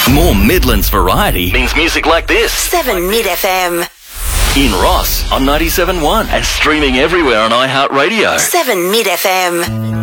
More Midlands variety means music like this. 7 Mid FM. In Ross on 97.1 and streaming everywhere on iHeartRadio. 7 Mid FM.